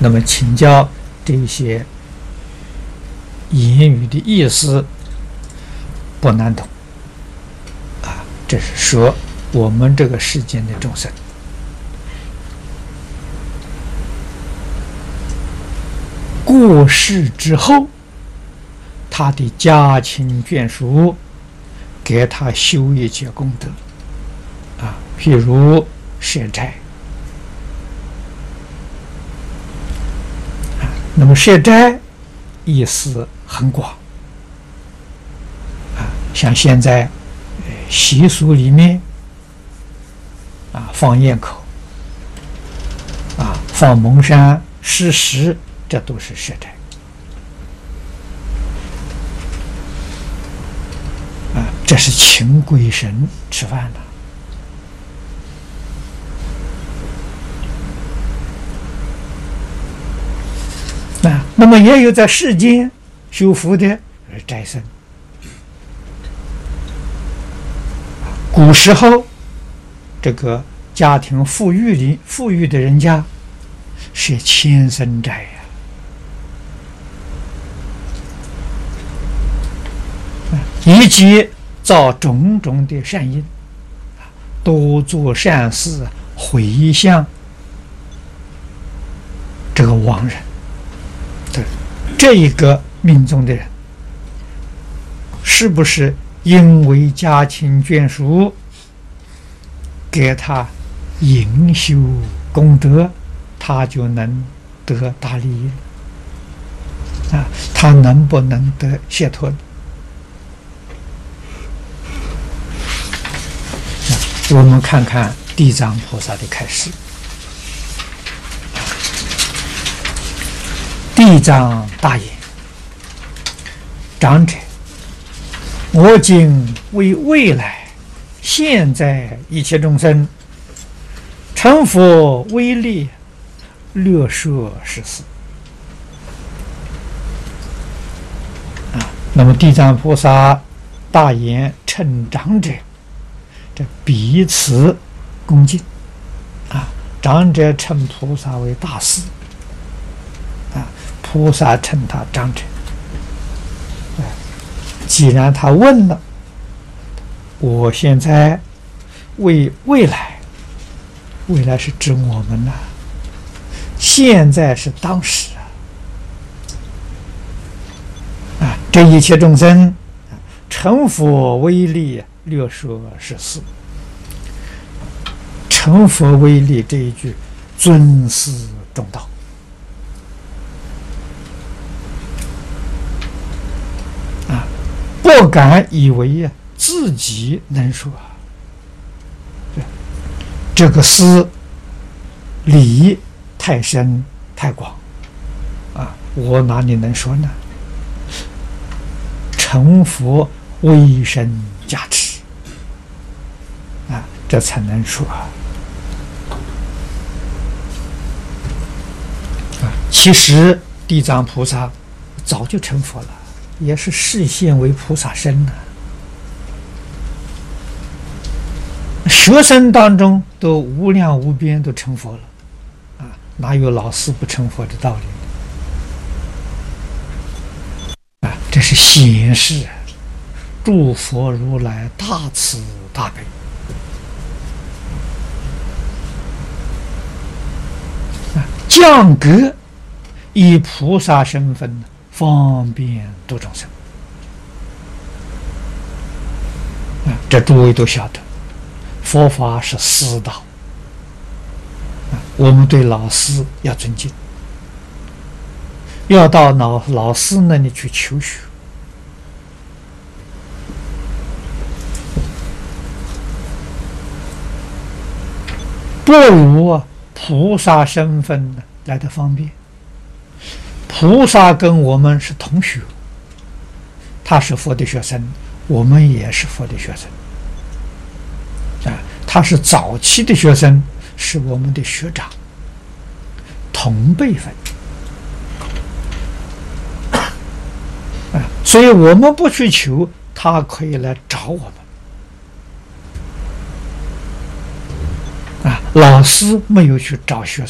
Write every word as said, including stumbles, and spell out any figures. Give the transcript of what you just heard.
那么请教这些言语的意思不难懂啊，这是说我们这个世间的众生，过世之后，他的家亲眷属给他修一切功德啊，譬如舍斋啊，那么舍斋意思很广啊，像现在习俗里面啊，放焰口啊，放蒙山施食，这都是舍斋啊，这是请鬼神吃饭的啊。那么也有在世间修福的斋僧，古时候这个家庭富裕的富裕的人家是千僧斋呀、啊，以及造种种的善因，多做善事，回向这个亡人。对，这一个命中的人，是不是因为家亲眷属给他营修功德，他就能得大利益啊？他能不能得解脱呢？啊，我们看看地藏菩萨的开示。地藏大言：长者，我今为未来现在一切众生成佛威力，略说十四啊。那么地藏菩萨大言称长者，这彼此恭敬啊。长者称菩萨为大师啊，菩萨称他长者。既然他问了，我现在为未来，未来是指我们呐、啊，现在是当时啊，啊，这一切众生成佛威力，略说十四。成佛威力这一句尊师重道啊，不敢以为啊自己能说，这个思理太深太广啊，我哪里能说呢？成佛威神加持啊，这才能说啊。其实地藏菩萨早就成佛了，也是示现为菩萨身呢。学生当中都无量无边都成佛了啊，哪有老师不成佛的道理啊？这是显示诸佛如来大慈大悲啊，降格以菩萨身份方便度众生啊，这诸位都晓得，佛法是师道啊，我们对老师要尊敬，要到老老师那里去求学，不如菩萨身份来的方便。菩萨跟我们是同学，他是佛的学生，我们也是佛的学生啊。他是早期的学生，是我们的学长，同辈分啊。所以我们不去求，他可以来找我们啊。老师没有去找学